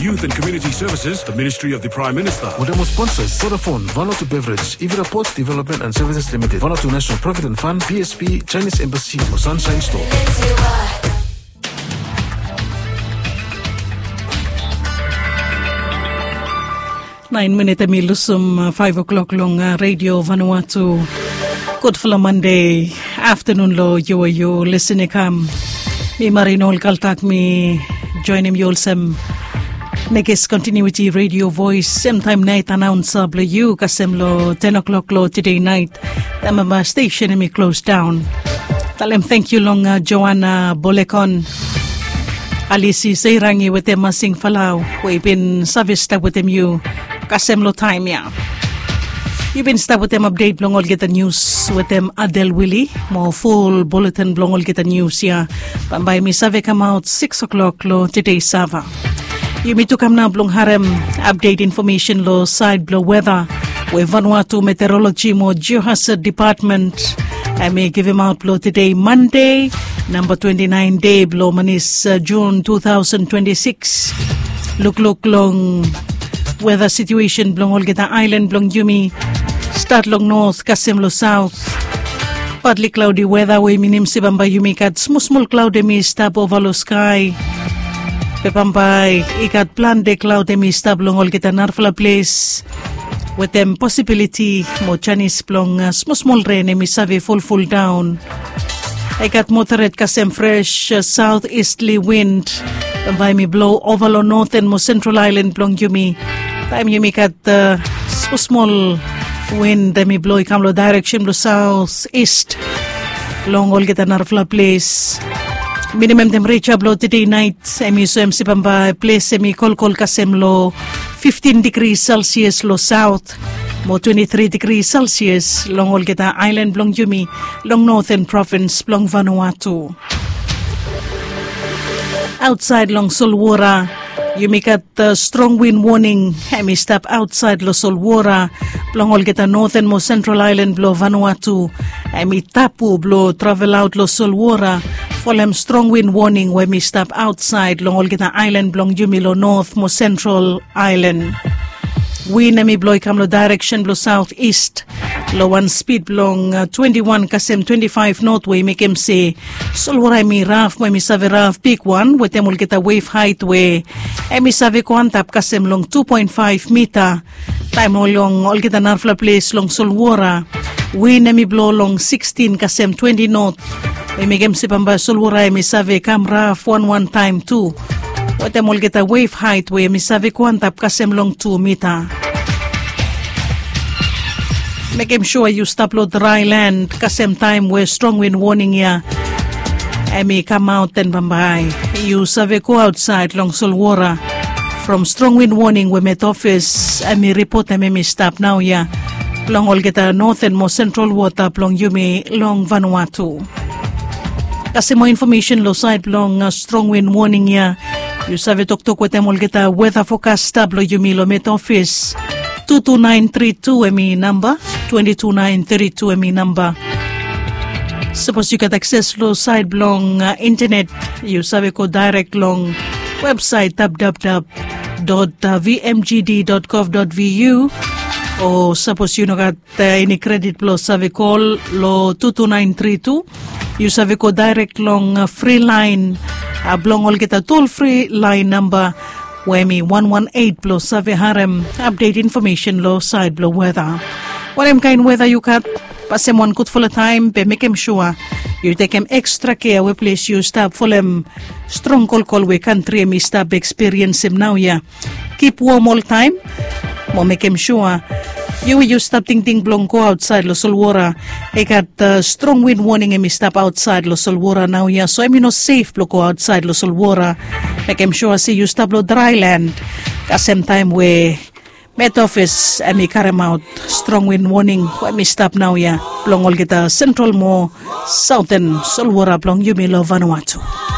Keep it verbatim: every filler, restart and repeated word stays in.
Youth and Community Services, the Ministry of the Prime Minister. Modemo sponsors Vodafone, Vanuatu Beverage, Ivira Ports Development and Services Limited, Vanuatu National Provident Fund, P S P, Chinese Embassy, Mo Sunshine Store. Nine minutes mi lusum five o'clock long uh, Radio Vanuatu. Good for Monday afternoon lo you you listening kam mi marinol kaltak mi join him yolsem next continuity radio voice same time night announcer blo you kasem lo ten o'clock lo today night the station mi close down. Talem thank you long uh, Joanna Bolekon Alisi Seirangi with them sing falau we been service with them you kasem lo time ya. You've been stuck with them update blongol get the news with them Adele Willie more full bulletin blongol get the news ya. Pambay mi save come out six o'clock lo today sava. You me to come now blong harem update information lo side blow weather we Vanuatu meteorology mo geohazard department. I may give him out blow today Monday number twenty-nine day blow manis uh, June two thousand twenty-six. Look look long weather situation blong all get the island blong Yumi. Start long north, Kasim lo south. Partly cloudy weather, we minim si Bambay Yumikat. Small small cloudy mist up over the sky. Pepambay, ikat plan de cloudy mist up long all get a narfla place. With them possibility, mo Chinese plong uh, small small rain, emisave full full down. I got moderate Kasim fresh uh, southeasterly wind. Pambay mi blow over lo north and mo central island plong Yumi. Time Yumikat uh, small small wind demi blow ikamlo direction lo south east long all get a narfla place minimum temperature blow today night emi so em sipamba place semi kol kol kasem lo fifteen degrees Celsius lo south mo twenty-three degrees Celsius long all get a island blong Yumi long northern province blong Vanuatu. Outside long Solwara you make a uh, strong wind warning. Hemi step outside lo Solwara. Blong all get a northern mo central island blow Vanuatu. Hemi tapu blow travel out lo Solwara. Folem strong wind warning when me step outside long all get a island blong Yumi lo north mo central island. Wind hemi blow come lo direction blow southeast. Lo one speed blong uh, twenty-one kasem twenty-five north way make him say Solwara mi raf mo mi save raf peak one with them will get a wave height way emi save ko antap kasem long two point five meter time mo long all get a narfla place long Solwara wind emi blow long sixteen kasem twenty north we make him say pamba Solwara emi save kam raf one one time two with them will get a wave height way emi save ko antap kasem long two meter. Make him sure you stop lo dry land kasem time where strong wind warning ya. I may come out and bambay. You save go outside long Solwara. From strong wind warning we met office. I may report I may stop now ya. Long all get a northern more central water long Yumi long Vanuatu. Kasi more information lo side long uh, strong wind warning ya. You save tok tok with them all get a weather forecast tab lo Yumi lo met office. two two nine three two M E number, two two nine three two M E number. Suppose you get access lo side long uh, internet, you sabe ko direct long website w w w dot v m g d dot gov dot v u or suppose you no got uh, any credit lo sabe call lo two two nine three two, you sabe ko direct long uh, free line, uh, blong all get a toll free line number. Wemi one one eight blow save harem update information low side blow weather. What am kind weather you cut? Pass him one good full of time, be make him sure you take him extra care we place you stop for him strong call call we country me stop experience him now yeah. Keep warm all time. Mo make him sure you you stop ting ting blong go outside lo Solwara. I got uh, strong wind warning and me stop outside lo Solwara now yeah. So I'm not safe blow go outside lo Solwara. Make him sure see you stop lo dry land. At same time we Met office I me carry out strong wind warning when me stop now yeah. Blong all get a central mo southern Solwara blong Yumi lo Vanuatu.